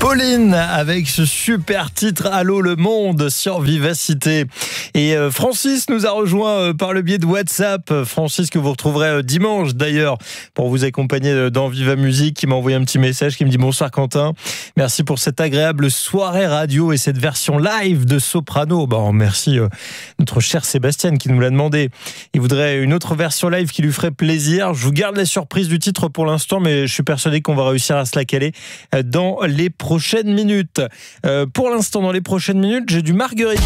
Pauline avec ce super titre Allô le monde sur Vivacité. Et Francis nous a rejoint par le biais de WhatsApp. Francis que vous retrouverez dimanche d'ailleurs pour vous accompagner dans Viva Musique, qui m'a envoyé un petit message qui me dit: bonsoir Quentin, merci pour cette agréable soirée radio et cette version live de Soprano. Bon, merci notre cher Sébastien qui nous l'a demandé. Il voudrait une autre version live qui lui ferait plaisir. Je vous garde la surprise du titre pour l'instant, mais je suis persuadé qu'on va réussir à se la caler dans les prochaines minutes. Pour l'instant, dans les prochaines minutes, j'ai du Marguerite.